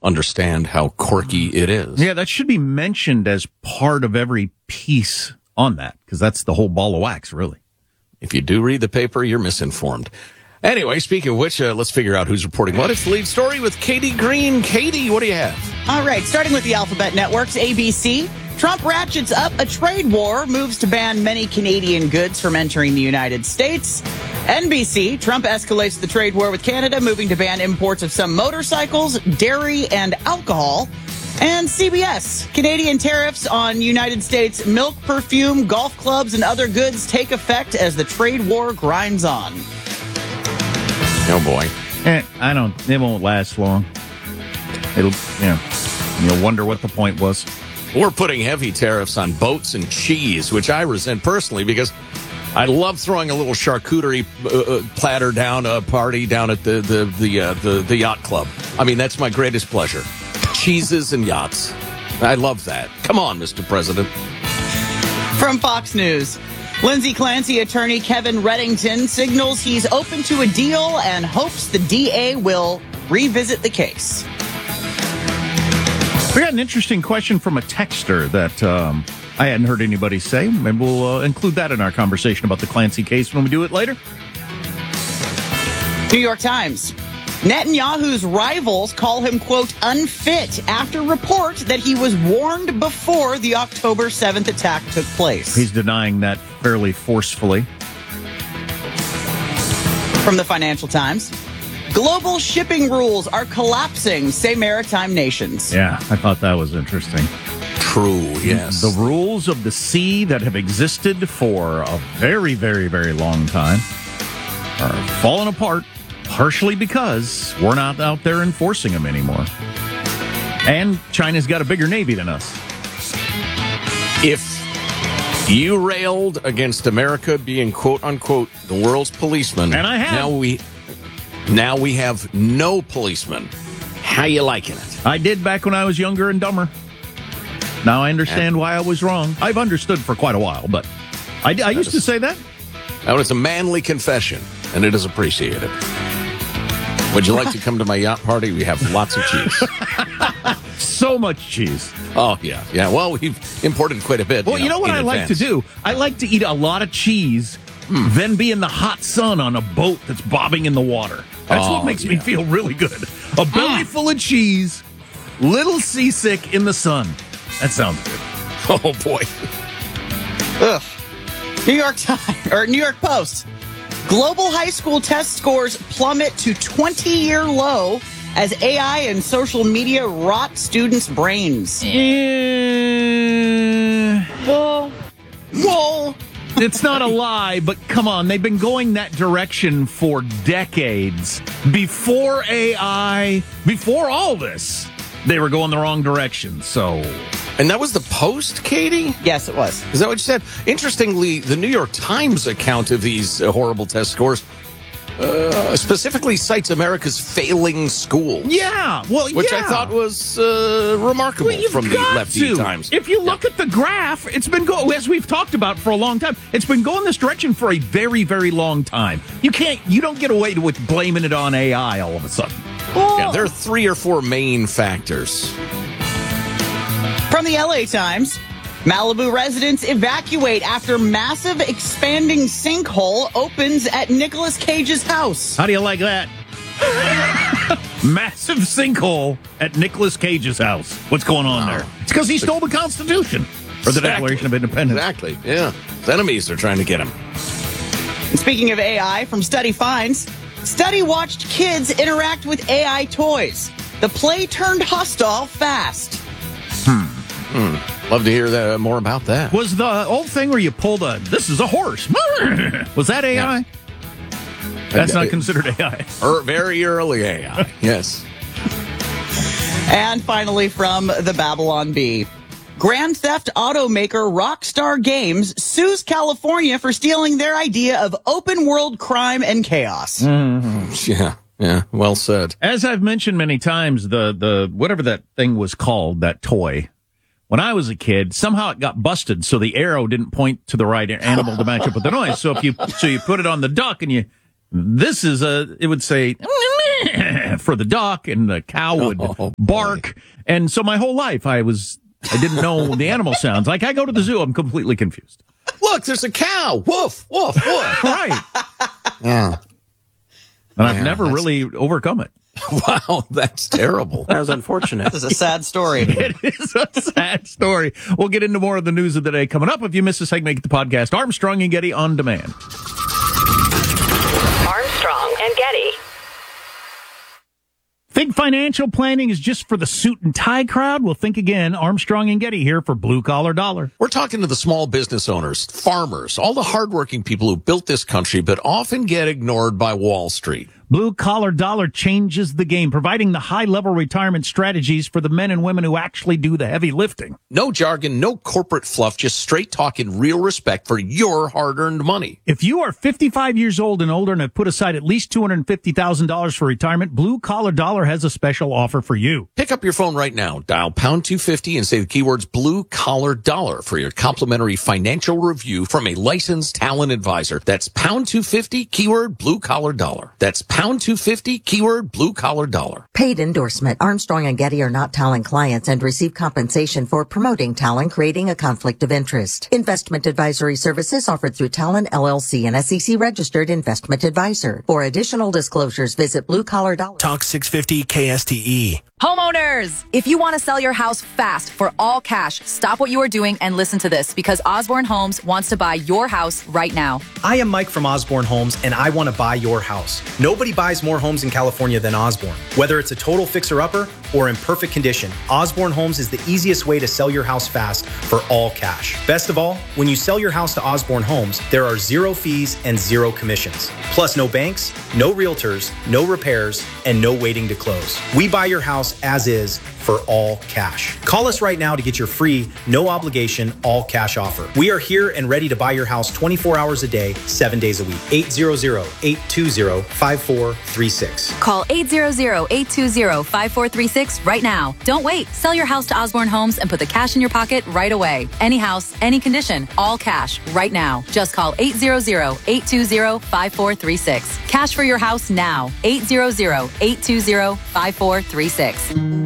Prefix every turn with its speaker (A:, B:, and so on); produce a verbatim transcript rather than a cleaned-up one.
A: understand how quirky it is.
B: Yeah, that should be mentioned as part of every piece on that, because that's the whole ball of wax, really.
A: If you do read the paper, you're misinformed. Anyway, speaking of which, uh, let's figure out who's reporting what. It's the lead story with Katie Green. Katie, what do you have?
C: All right, starting with the Alphabet Network's A B C. Trump ratchets up a trade war, moves to ban many Canadian goods from entering the United States. N B C, Trump escalates the trade war with Canada, moving to ban imports of some motorcycles, dairy, and alcohol. And C B S, Canadian tariffs on United States milk, perfume, golf clubs, and other goods take effect as the trade war grinds on.
A: Oh, boy.
B: Eh, I don't, it won't last long. It'll, yeah, you'll wonder what the point was.
A: We're putting heavy tariffs on boats and cheese, which I resent personally because I love throwing a little charcuterie uh, platter down a party down at the the the, uh, the the yacht club. I mean, that's my greatest pleasure. Cheeses and yachts. I love that. Come on, Mister President.
C: From Fox News, Lindsay Clancy attorney Kevin Reddington signals he's open to a deal and hopes the D A will revisit the case.
B: We got an interesting question from a texter that um, I hadn't heard anybody say, and we'll uh, include that in our conversation about the Clancy case when we do it later.
C: New York Times. Netanyahu's rivals call him, quote, unfit after report that he was warned before the October seventh attack took place.
B: He's denying that fairly forcefully.
C: From the Financial Times. Global shipping rules are collapsing, say maritime nations.
B: Yeah, I thought that was interesting.
A: True, yes.
B: The rules of the sea that have existed for a very, very, very long time are falling apart, partially because we're not out there enforcing them anymore. And China's got a bigger navy than us.
A: If you railed against America being, quote unquote, the world's policeman,
B: and I have.
A: Now we, now we have no policeman. How you liking it?
B: I did back when I was younger and dumber. Now I understand why I was wrong. I've understood for quite a while, but I, I used to say that.
A: That was a manly confession, and it is appreciated. Would you like to come to my yacht party? We have lots of cheese.
B: So much cheese.
A: Oh, yeah. Yeah, well, we've imported quite a bit.
B: Well, you know, you know what I
A: advance.
B: like to do? I like to eat a lot of cheese, mm. then be in the hot sun on a boat that's bobbing in the water. That's
A: oh,
B: what makes
A: yeah.
B: me feel really good. A belly
C: mm.
B: full of cheese, little seasick in the sun. That sounds good.
A: Oh, boy.
C: Ugh. New York Times, or New York Post. Global high school test scores plummet to twenty-year low as A I and social media rot students' brains.
B: Uh,
C: Well, well.
B: It's not a lie, but come on. They've been going that direction for decades. Before A I, before all this, they were going the wrong direction. So,
A: and that was the Post, Katie?
C: Yes, it was.
A: Is that what you said? Interestingly, the New York Times account of these uh, horrible test scores uh, specifically cites America's failing schools.
B: yeah, well,
A: Which
B: yeah.
A: I thought was uh, remarkable
B: Well, you've
A: from the
B: got
A: lefty
B: to.
A: Times.
B: If you look yeah. at the graph, it's been going, as we've talked about for a long time, it's been going this direction for a very, very long time. You can't, you don't get away with blaming it on A I all of a sudden.
C: Well,
A: Yeah, there are three or four main factors.
C: From the L A Times, Malibu residents evacuate after massive expanding sinkhole opens at Nicolas Cage's house.
B: How do you like that? Massive sinkhole at Nicolas Cage's house. What's going on
A: Wow.
B: there? It's because he stole the Constitution. Or the
A: Exactly.
B: Declaration of Independence.
A: Exactly, yeah. His enemies are trying to get him.
C: And speaking of A I, from Study Finds, study watched kids interact with A I toys. The play turned hostile fast.
B: Hmm.
A: Hmm. Love to hear that, more about that.
B: Was the old thing where you pulled a, this is a horse. Was that A I?
A: Yeah.
B: That's not considered A I.
A: Er, very early A I, yes.
C: And finally, from the Babylon Bee. Grand Theft automaker Rockstar Games sues California for stealing their idea of open world crime and chaos.
B: Mm-hmm.
A: Yeah, yeah, well said.
B: As I've mentioned many times, the, the whatever that thing was called, that toy, when I was a kid, somehow it got busted, so the arrow didn't point to the right animal to match up with the noise. So if you so you put it on the duck and you, this is a, it would say, for the duck, and the cow would
A: Oh,
B: bark. And so my whole life I was, I didn't know the animal sounds. Like I go to the zoo, I'm completely confused.
A: Look, there's a cow. Woof, woof, woof.
B: Right.
A: Yeah.
B: And I've
A: Yeah,
B: never
A: that's-
B: really overcome it.
A: Wow, that's terrible.
D: That was unfortunate.
C: This is a sad story.
B: It is a sad story. We'll get into more of the news of the day coming up. If you missed a segment, get the podcast Armstrong and Getty on demand.
E: Armstrong and Getty.
B: Think financial planning is just for the suit and tie crowd? Well, think again. Armstrong and Getty here for Blue Collar Dollar.
A: We're talking to the small business owners, farmers, all the hardworking people who built this country, but often get ignored by Wall Street.
B: Blue Collar Dollar changes the game, providing the high-level retirement strategies for the men and women who actually do the heavy lifting.
A: No jargon, no corporate fluff, just straight talk and real respect for your hard-earned money.
B: If you are fifty-five years old and older and have put aside at least two hundred fifty thousand dollars for retirement, Blue Collar Dollar has a special offer for you.
A: Pick up your phone right now, dial pound two fifty and say the keywords Blue Collar Dollar for your complimentary financial review from a licensed talent advisor. That's pound two fifty, keyword Blue Collar Dollar. That's pound two fifty, keyword Blue Collar Dollar.
F: Paid endorsement. Armstrong and Getty are not Talon clients and receive compensation for promoting Talon, creating a conflict of interest. Investment advisory services offered through Talon L L C, an S E C registered investment advisor. For additional disclosures, visit Blue Collar Dollar.
G: Talk six fifty K S T E.
H: Homeowners, if you want to sell your house fast for all cash, stop what you are doing and listen to this, because Osborne Homes wants to buy your house right now.
D: I am Mike from Osborne Homes, and I want to buy your house. Nobody buys more homes in California than Osborne. Whether it's a total fixer-upper or in perfect condition, Osborne Homes is the easiest way to sell your house fast for all cash. Best of all, when you sell your house to Osborne Homes, there are zero fees and zero commissions. Plus no banks, no realtors, no repairs, and no waiting to close. We buy your house as is for all cash. Call us right now to get your free, no obligation, all cash offer. We are here and ready to buy your house twenty-four hours a day, seven days a week. eight hundred, eight two zero, five four three six.
H: Call eight hundred, eight two zero, five four three six right now. Don't wait. Sell your house to Osborne Homes and put the cash in your pocket right away. Any house, any condition, all cash right now. Just call eight hundred, eight two zero, five four three six. Cash for your house now. eight hundred, eight two zero, five four three six.